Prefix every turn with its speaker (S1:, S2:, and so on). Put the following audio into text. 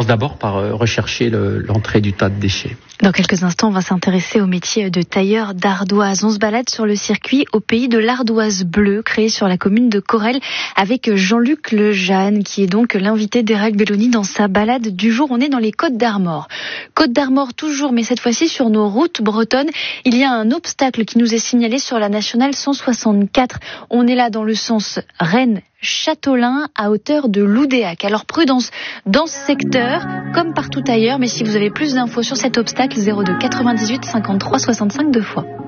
S1: d'abord par rechercher l'entrée du tas de déchets.
S2: Dans quelques instants, on va s'intéresser au métier de tailleur d'ardoise. On se balade sur le circuit au pays de l'ardoise bleue, créé sur la commune de Corrèze, avec Jean-Luc Lejeanne, qui est donc l'invité d'Éric Belloni dans sa balade du jour. On est dans les Côtes d'Armor. Côtes d'Armor toujours, mais cette fois-ci sur nos routes bretonnes. Il y a un obstacle qui nous est signalé sur la nationale 164. On est là dans le sens Rennes-Châteaulin à hauteur de Loudéac. Alors prudence dans ce secteur, comme partout ailleurs, mais si vous avez plus d'infos sur cet obstacle, 02 98 53 65 2 fois.